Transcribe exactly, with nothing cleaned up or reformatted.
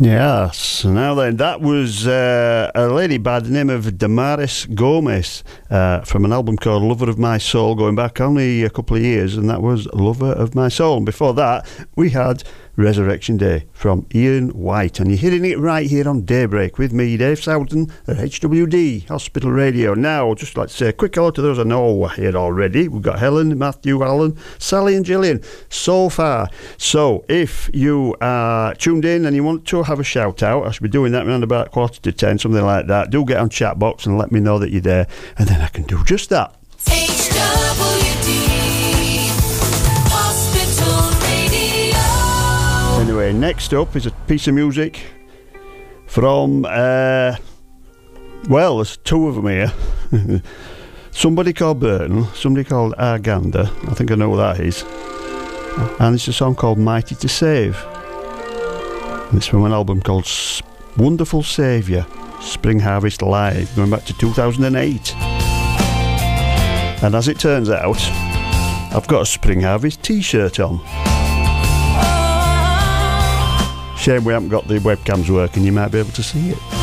Yes, now then, that was uh, a lady by the name of Damaris Gomez uh, from an album called Lover of My Soul, going back only a couple of years, and that was Lover of My Soul. And before that, we had Resurrection Day from Ian White, and you're hearing it right here on Daybreak with me, Dave Southern, at H W D Hospital Radio. Now, I'd just like to say a quick hello to those I know here already. We've got Helen, Matthew, Alan, Sally and Gillian so far. So, if you are tuned in and you want to have a shout out, I should be doing that around about quarter to ten, something like that. Do get on chat box and let me know that you're there, and then I can do just that. H W D Hospital Radio. Anyway, next up is a piece of music from, uh, well, there's two of them here. Somebody called Burton, somebody called Arganda. I think I know what that is. And it's a song called Mighty to Save. And it's from an album called Wonderful Saviour, Spring Harvest Live, going back to two thousand eight. And as it turns out, I've got a Spring Harvest t-shirt on. Shame we haven't got the webcams working, you might be able to see it.